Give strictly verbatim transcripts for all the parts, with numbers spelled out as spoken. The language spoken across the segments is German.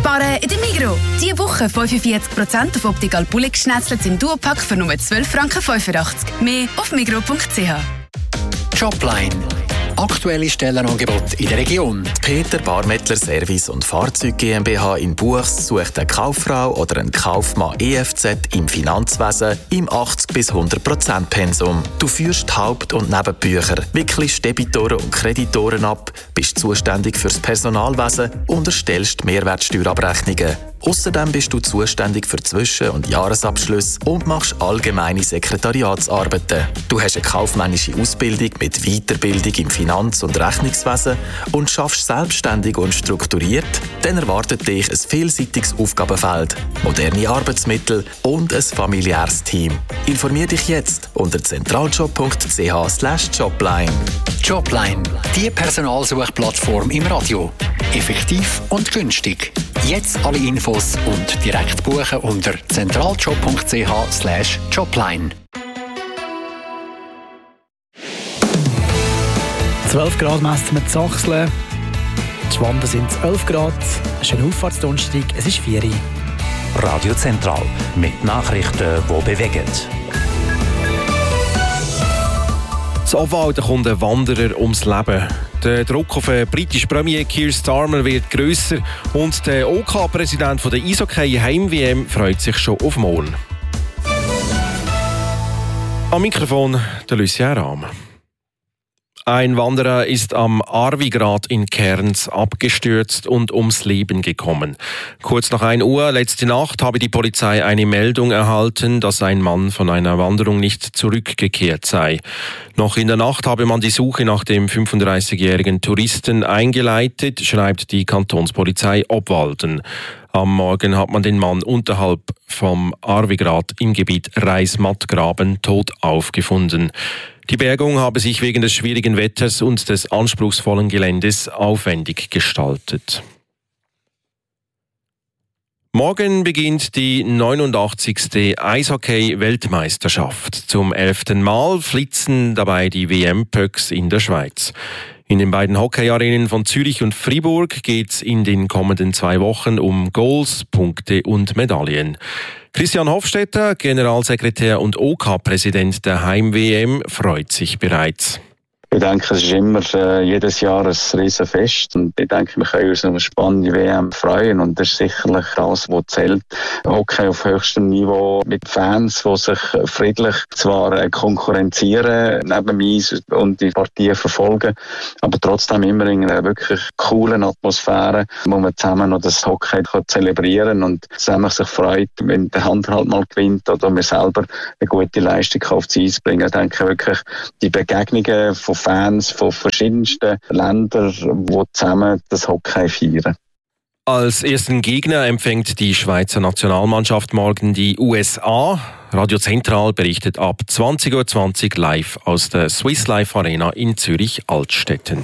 Sparen in der Migros. Diese Woche fünfundvierzig Prozent auf Optical Bullig Schnetzlets im Duopack für nur zwölf Franken fünfundachtzig. Mehr auf migros punkt c h. Jobline. Aktuelle Stellenangebote in der Region. Peter Barmettler Service und Fahrzeug GmbH in Buchs sucht eine Kauffrau oder einen Kaufmann E F Z im Finanzwesen im achtzig bis hundert Prozent Pensum. Du führst Haupt- und Nebenbücher, wickelst Debitoren und Kreditoren ab, bist zuständig für das Personalwesen und erstellst Mehrwertsteuerabrechnungen. Außerdem bist du zuständig für Zwischen- und Jahresabschlüsse und machst allgemeine Sekretariatsarbeiten. Du hast eine kaufmännische Ausbildung mit Weiterbildung im Finanz- und Rechnungswesen und schaffst selbstständig und strukturiert, dann erwartet dich ein vielseitiges Aufgabenfeld, moderne Arbeitsmittel und ein familiäres Team. Informier dich jetzt unter zentraljob punkt c h slash jobline. Jobline, die Personalsuchplattform im Radio. Effektiv und günstig. Jetzt alle Infos und direkt buchen unter zentraljob punkt c h slash jobline. zwölf Grad messen wir in Sachsen. Die Schwanden sind elf Grad. Schönen Auffahrtsdonnerstag, es ist vier Uhr. Radio Zentral mit Nachrichten, die bewegen. In Obwalden kommt ein Wanderer ums Leben. Der Druck auf den britischen Premier Keir Starmer wird grösser und der OK-Präsident der Eishockey-Heim-W M freut sich schon auf morgen. Am Mikrofon der Lucien Rahm. Ein Wanderer ist am Arvigrat in Cairns abgestürzt und ums Leben gekommen. Kurz nach ein Uhr letzte Nacht habe die Polizei eine Meldung erhalten, dass ein Mann von einer Wanderung nicht zurückgekehrt sei. Noch in der Nacht habe man die Suche nach dem fünfunddreißigjährigen Touristen eingeleitet, schreibt die Kantonspolizei Obwalden. Am Morgen hat man den Mann unterhalb vom Arvigrat im Gebiet Reismattgraben tot aufgefunden. Die Bergung habe sich wegen des schwierigen Wetters und des anspruchsvollen Geländes aufwendig gestaltet. Morgen beginnt die neunundachtzigste Eishockey-Weltmeisterschaft. Zum elften Mal flitzen dabei die W M-Pucks in der Schweiz. In den beiden Hockeyarenen von Zürich und Fribourg geht es in den kommenden zwei Wochen um Goals, Punkte und Medaillen. Christian Hofstetter, Generalsekretär und OK-Präsident der Heim-W M, freut sich bereits. Ich denke, es ist immer äh, jedes Jahr ein Riesenfest und ich denke, wir können uns auf eine spannende W M freuen und das ist sicherlich das, was zählt. Hockey auf höchstem Niveau mit Fans, die sich friedlich zwar äh, konkurrenzieren neben dem Eis und die Partien verfolgen, aber trotzdem immer in einer wirklich coolen Atmosphäre, wo man zusammen noch das Hockey kann zelebrieren und zusammen sich freut, wenn der Hand halt mal gewinnt oder man selber eine gute Leistung auf das Eis bringen. Ich denke wirklich, die Begegnungen von Fans von verschiedensten Ländern, die zusammen das Hockey feiern. Als ersten Gegner empfängt die Schweizer Nationalmannschaft morgen die U S A. Radio Zentral berichtet ab zwanzig Uhr zwanzig live aus der Swiss Life Arena in Zürich-Altstetten.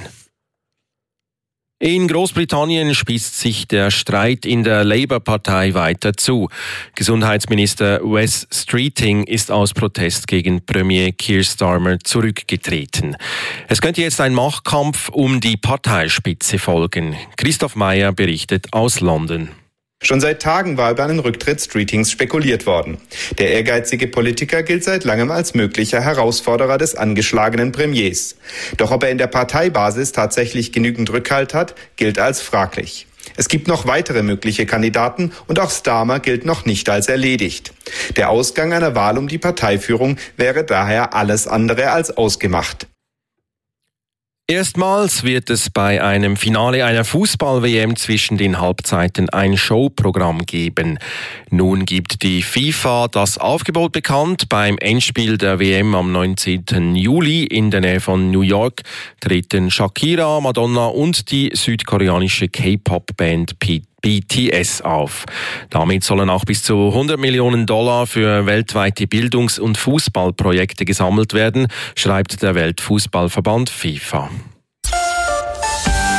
In Großbritannien spitzt sich der Streit in der Labour-Partei weiter zu. Gesundheitsminister Wes Streeting ist aus Protest gegen Premier Keir Starmer zurückgetreten. Es könnte jetzt ein Machtkampf um die Parteispitze folgen. Christoph Meyer berichtet aus London. Schon seit Tagen war über einen Rücktritt Streetings spekuliert worden. Der ehrgeizige Politiker gilt seit langem als möglicher Herausforderer des angeschlagenen Premiers. Doch ob er in der Parteibasis tatsächlich genügend Rückhalt hat, gilt als fraglich. Es gibt noch weitere mögliche Kandidaten und auch Starmer gilt noch nicht als erledigt. Der Ausgang einer Wahl um die Parteiführung wäre daher alles andere als ausgemacht. Erstmals wird es bei einem Finale einer Fußball-W M zwischen den Halbzeiten ein Showprogramm geben. Nun gibt die FIFA das Aufgebot bekannt. Beim Endspiel der W M am neunzehnten Juli in der Nähe von New York treten Shakira, Madonna und die südkoreanische K-Pop-Band B T S auf. Damit sollen auch bis zu hundert Millionen Dollar für weltweite Bildungs- und Fußballprojekte gesammelt werden, schreibt der Weltfußballverband FIFA.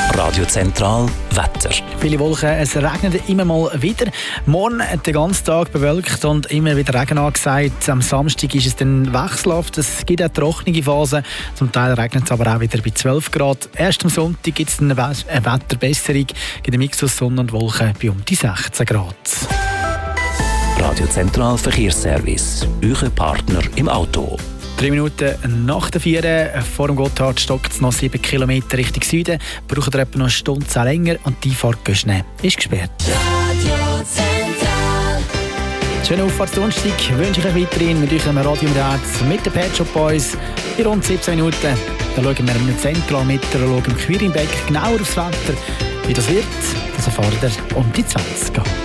Radio Zentral Wetter. Viele Wolken, es regnet immer mal wieder. Morgen den ganzen Tag bewölkt und immer wieder Regen angesagt. Am Samstag ist es dann wechselhaft. Es gibt auch trockene Phasen. Zum Teil regnet es aber auch wieder bei zwölf Grad. Erst am Sonntag gibt es eine Wetterbesserung. Es gibt einen Mix aus Sonne und Wolken bei um die sechzehn Grad. Radio Zentral Verkehrsservice. Euer Partner im Auto. Drei Minuten nach der vier vor dem Gotthard stockt es noch sieben Kilometer Richtung Süden. Braucht ihr etwa noch eine Stunde länger und die Fahrt Göschne ist gesperrt. Radio Zentral. Schönen Auffahrtsdonnerstag wünsche ich euch weiterhin mit eurem Radio im Herz mit den Pet Shop Boys in rund siebzehn Minuten. Dann schauen wir im Zentralmeter und schauen im Quirinbeck genauer aufs Wetter. Wie das wird, das erfahrt ihr um die zwanzig.